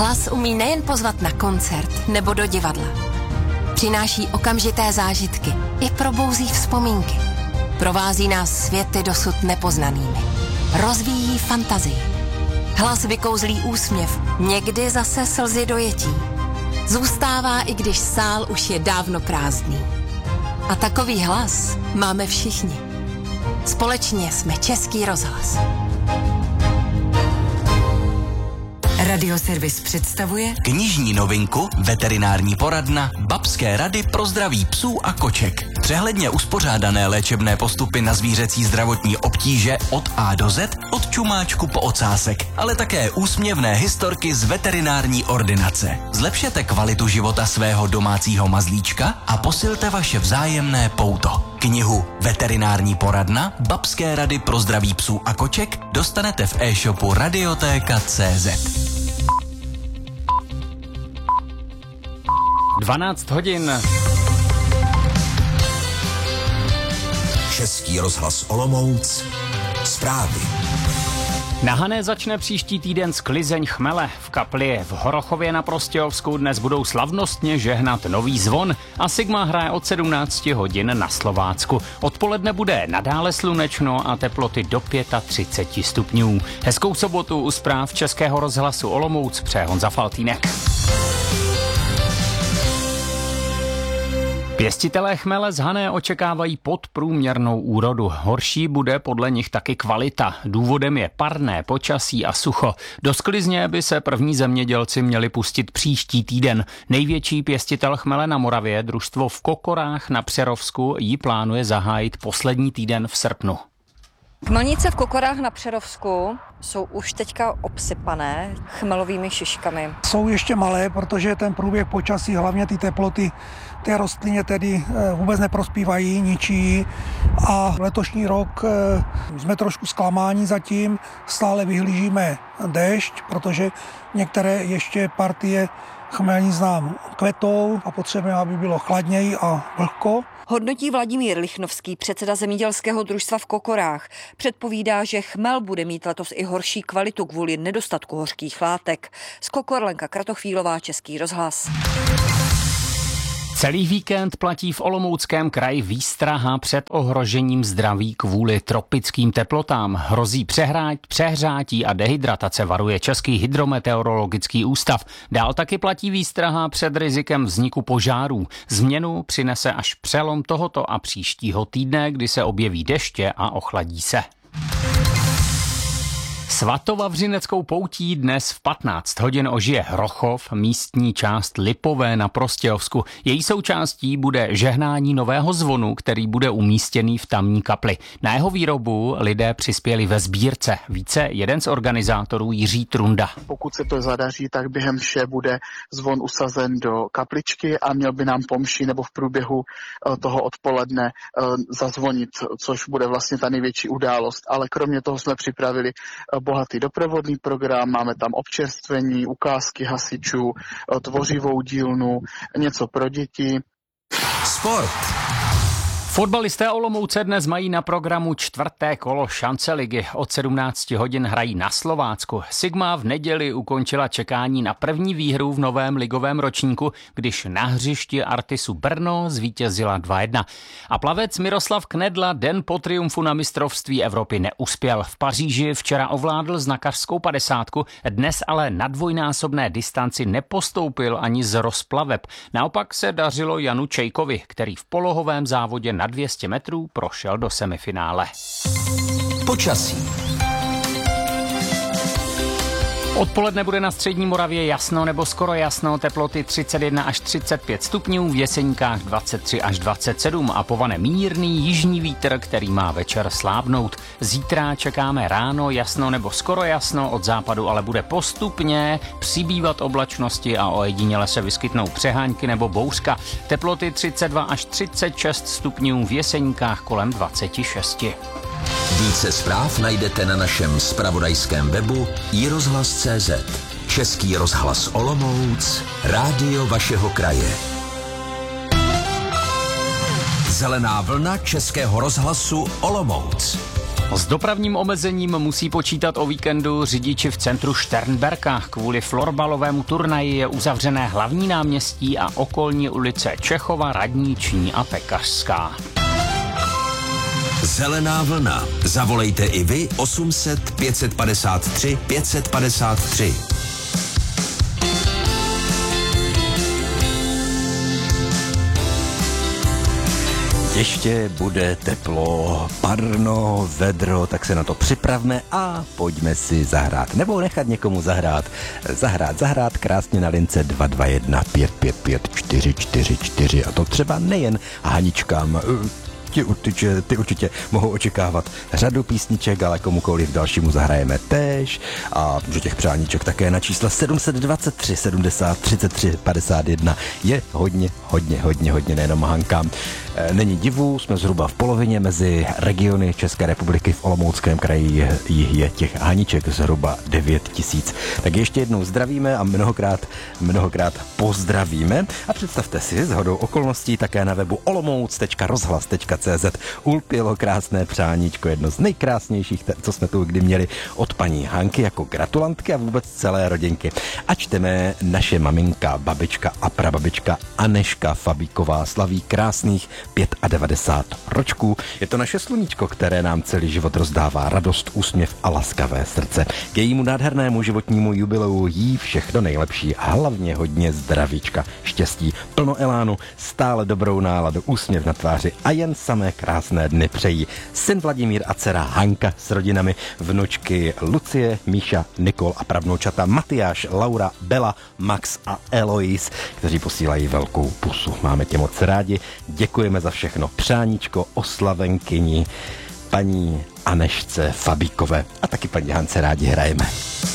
Hlas umí nejen pozvat na koncert nebo do divadla. Přináší okamžité zážitky i probouzí vzpomínky. Provází nás světy dosud nepoznanými. Rozvíjí fantazii. Hlas vykouzlí úsměv, někdy zase slzy dojetí. Zůstává, i když sál už je dávno prázdný. A takový hlas máme všichni. Společně jsme Český rozhlas. Radioservis představuje knižní novinku, veterinární poradna, babské rady pro zdraví psů a koček. Přehledně uspořádané léčebné postupy na zvířecí zdravotní obtíže od A do Z, od čumáčku po ocásek, ale také úsměvné historky z veterinární ordinace. Zlepšete kvalitu života svého domácího mazlíčka a posilte vaše vzájemné pouto. Knihu Veterinární poradna, babské rady pro zdraví psů a koček dostanete v e-shopu Radiotéka.cz. 12 hodin. Český rozhlas Olomouc. Zprávy. Na Hané začne příští týden sklizeň chmele. V kapli v Horochově na Prostějovsku dnes budou slavnostně žehnat nový zvon a Sigma hraje od 17 hodin na Slovácku. Odpoledne bude nadále slunečno a teploty do 35 stupňů. Hezkou sobotu u zpráv Českého rozhlasu Olomouc přeje Honza Faltýnek. Pěstitelé chmele z Hané očekávají podprůměrnou úrodu. Horší bude podle nich taky kvalita. Důvodem je parné počasí a sucho. Do sklizně by se první zemědělci měli pustit příští týden. Největší pěstitel chmele na Moravě, družstvo v Kokorách na Přerovsku, ji plánuje zahájit poslední týden v srpnu. Chmelnice v Kokorách na Přerovsku jsou už teďka obsypané chmelovými šiškami. Jsou ještě malé, protože ten průběh počasí, hlavně ty teploty té rostlině tedy vůbec neprospívají, ničí a letošní rok jsme trošku zklamáni zatím, stále vyhlížíme déšť, protože některé ještě partie chmelnic nám kvetou a potřebujeme, aby bylo chladněji a vlhko. Hodnotí Vladimír Lichnovský, předseda zemědělského družstva v Kokorách. Předpovídá, že chmel bude mít letos i horší kvalitu kvůli nedostatku hořkých látek. Z Kokor Lenka Kratochvílová, Český rozhlas. Celý víkend platí v Olomouckém kraji výstraha před ohrožením zdraví kvůli tropickým teplotám. Hrozí přehřátí a dehydratace, varuje Český hydrometeorologický ústav. Dál taky platí výstraha před rizikem vzniku požárů. Změnu přinese až přelom tohoto a příštího týdne, kdy se objeví deště a ochladí se. Svatovavřineckou poutí dnes v 15 hodin ožije Hrochov, místní část Lipové na Prostějovsku. Její součástí bude žehnání nového zvonu, který bude umístěný v tamní kapli. Na jeho výrobu lidé přispěli ve sbírce. Více jeden z organizátorů Jiří Trunda. Pokud se to zadaří, tak během vše bude zvon usazen do kapličky a měl by nám po mši nebo v průběhu toho odpoledne zazvonit, což bude vlastně ta největší událost. Ale kromě toho jsme připravili bohatý doprovodný program, máme tam občerstvení, ukázky hasičů, tvořivou dílnu, něco pro děti. Sport. Fotbalisté Olomouce dnes mají na programu 4. kolo šance ligy. Od 17 hodin hrají na Slovácku. Sigma v neděli ukončila čekání na první výhru v novém ligovém ročníku, když na hřišti Artisu Brno zvítězila 2-1. A plavec Miroslav Knedla den po triumfu na mistrovství Evropy neuspěl. V Paříži včera ovládl znakařskou 50, dnes ale na dvojnásobné distanci nepostoupil ani z rozplaveb. Naopak se dařilo Janu Čejkovi, který v polohovém závodě na 200 metrů prošel do semifinále. Počasí. Odpoledne bude na střední Moravě jasno nebo skoro jasno, teploty 31 až 35 stupňů, v Jeseníkách 23 až 27 a povane mírný jižní vítr, který má večer slábnout. Zítra čekáme ráno jasno nebo skoro jasno, od západu ale bude postupně přibývat oblačnosti a ojediněle se vyskytnou přehánky nebo bouřka. Teploty 32 až 36 stupňů, v Jeseníkách kolem 26. Více zpráv najdete na našem zpravodajském webu iRozhlas.cz. Český rozhlas Olomouc, rádio vašeho kraje. Zelená vlna Českého rozhlasu Olomouc. S dopravním omezením musí počítat o víkendu řidiči v centru Šternberka. Kvůli florbalovému turnaji je uzavřené hlavní náměstí a okolní ulice Čechova, Radniční a Pekařská. Zelená vlna. Zavolejte i vy 800 553 553. Ještě bude teplo, parno, vedro, tak se na to připravme a pojďme si zahrát. Nebo nechat někomu zahrát. Zahrát krásně na lince 221 555 444. A to třeba nejen Haničkám. Ty určitě mohou očekávat řadu písniček, ale komukoliv dalšímu zahrajeme též. A že těch přáníček také na čísla 723 70 33 51 je hodně, nejenom Hankám. Není divu, jsme zhruba v polovině mezi regiony České republiky. V Olomouckém kraji je těch Haniček zhruba 9 000. Tak ještě jednou zdravíme a mnohokrát pozdravíme. A představte si, shodou okolností také na webu olomouc.rozhlas.cz ulpělo krásné přáníčko, jedno z nejkrásnějších, co jsme tu kdy měli od paní Hanky jako gratulantky a vůbec celé rodinky. A čteme naše maminka, babička a prababička Aneška Fabíková slaví krásných 95 ročků. Je to naše sluníčko, které nám celý život rozdává radost, úsměv a laskavé srdce. K jejímu nádhernému životnímu jubileu jí všechno nejlepší a hlavně hodně zdravíčka, štěstí, plno elánu, stále dobrou náladu, úsměv na tváři a jen samé krásné dny přejí syn Vladimír a dcera Hanka s rodinami, vnučky Lucie, Míša, Nikol a pravnoučata Matyáš, Laura, Bela, Max a Eloise, kteří posílají velkou pusu. Máme tě moc rádi, děkujeme za všechno. Přáníčko oslavenkyni paní Anešce Fabíkové a taky paní Hance rádi hrajeme.